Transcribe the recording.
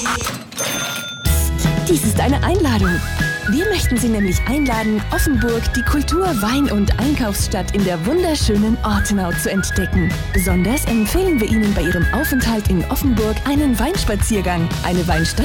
Dies ist eine Einladung. Wir möchten Sie nämlich einladen, Offenburg, die Kultur-, Wein- und Einkaufsstadt in der wunderschönen Ortenau zu entdecken. Besonders empfehlen wir Ihnen bei Ihrem Aufenthalt in Offenburg einen Weinspaziergang, eine Weinstadt